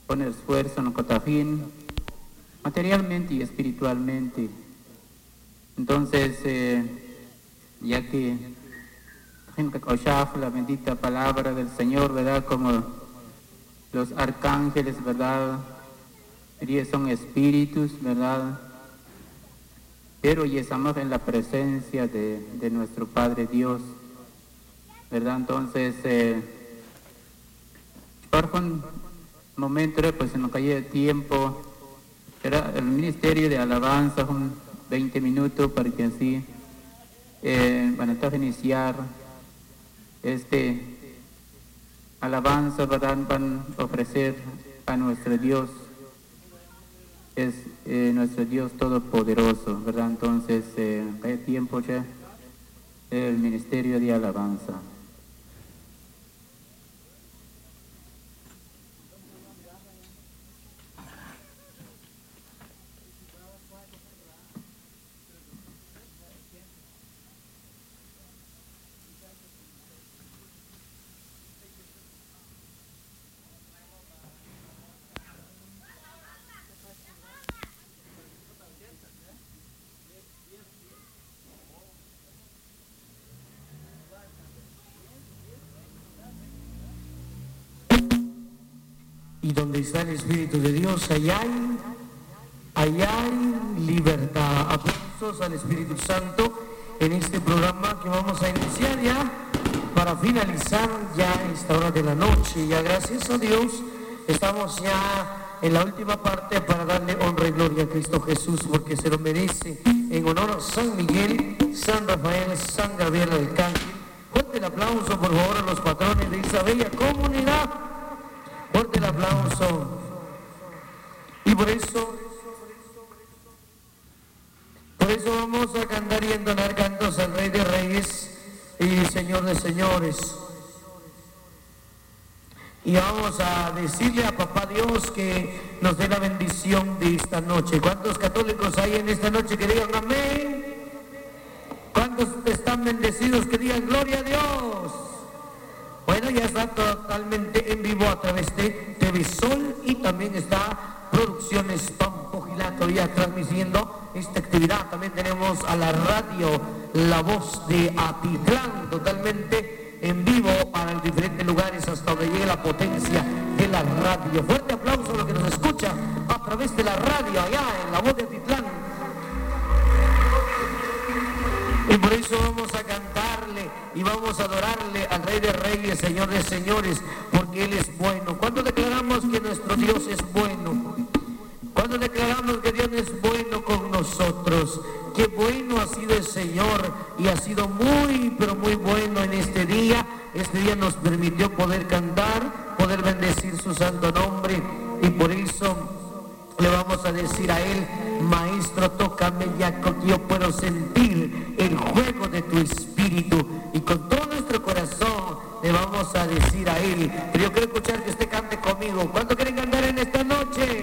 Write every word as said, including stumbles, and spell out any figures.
poner esfuerzo en Cotajín, materialmente y espiritualmente. Entonces, eh, ya que la bendita palabra del Señor, ¿verdad? Como los arcángeles, ¿verdad? Ellos son espíritus, ¿verdad? Pero ya estamos en la presencia de, de nuestro Padre Dios, ¿verdad? Entonces, eh, por un momento, pues en lo que hay de tiempo, era el ministerio de alabanza, un veinte minutos para que así eh, van a iniciar este alabanza, ¿verdad? Van a ofrecer a nuestro Dios, es eh, nuestro Dios todopoderoso, ¿verdad? Entonces, eh, hay tiempo ya el ministerio de alabanza. Y donde está el Espíritu de Dios, allá hay, allá hay libertad. Aplausos al Espíritu Santo en este programa que vamos a iniciar ya para finalizar ya esta hora de la noche. Ya gracias a Dios estamos ya en la última parte para darle honra y gloria a Cristo Jesús, porque se lo merece. En honor a San Miguel, San Rafael, San Gabriel Arcángel. Fuerte el aplauso por favor a los patrones de esa bella comunidad. Fuerte el aplauso. Y por eso, por eso vamos a cantar y entonar cantos al Rey de Reyes y Señor de Señores. Y vamos a decirle a Papá Dios que nos dé la bendición de esta noche. ¿Cuántos católicos hay en esta noche que digan amén? ¿Cuántos están bendecidos que digan gloria a Dios? Bueno, ya está totalmente en vivo a través de T V Sol y también está Producciones Pampogilato ya transmitiendo esta actividad. También tenemos a la radio La Voz de Atitlán totalmente en vivo para los diferentes lugares hasta donde llegue la potencia de la radio. Fuerte aplauso a los que nos escuchan a través de la radio allá en La Voz de Atitlán. Y por eso vamos a cantarle y vamos a adorarle al Rey de Reyes, Señor de Señores, porque Él es bueno. ¿Cuándo declaramos que nuestro Dios es bueno? ¿Cuándo declaramos que Dios es bueno con nosotros? Qué bueno ha sido el Señor y ha sido muy, pero muy bueno en este día. Este día nos permitió poder cantar, poder bendecir su santo nombre y por eso le vamos a decir a Él: Maestro, tócame ya que yo puedo sentir el juego de tu espíritu. Y con todo nuestro corazón le vamos a decir a Él, pero yo quiero escuchar que usted cante conmigo. ¿Cuánto quieren cantar en esta noche?